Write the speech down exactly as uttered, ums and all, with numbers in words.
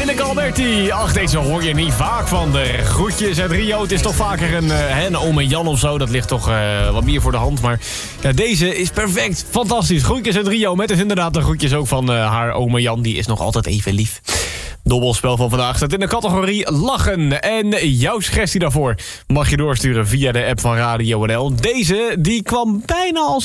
Willeke Alberti. Ach, deze hoor je niet vaak van de groetjes uit Rio. Het is toch vaker een, uh, een ome Jan of zo. Dat ligt toch uh, wat meer voor de hand. Maar ja, deze is perfect. Fantastisch. Groetjes uit Rio. Met dus inderdaad de groetjes ook van uh, haar ome Jan. Die is nog altijd even lief. Dobbelspel van vandaag staat in de categorie lachen. En jouw suggestie daarvoor mag je doorsturen via de app van Radio N L. Deze die kwam bijna als